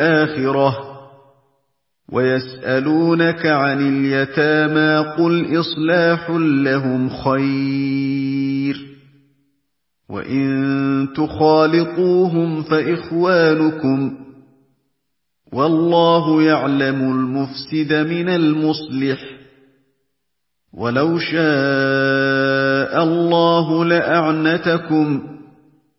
الْآخِرَةِ ۖ وَيَسْأَلُونَكَ عَنِ الْيَتَامَىٰ قُلْ إِصْلَاحٌ لَّهُمْ خَيْرٌ ۖ وَإِن تُخَالِطُوهُمْ فَإِخْوَانُكُمْ ۚ وَاللَّهُ يَعْلَمُ الْمُفْسِدَ مِنَ الْمُصْلِحِ ۚ وَلَوْ شَاءَ اللَّهُ لَأَعْنَتَكُمْ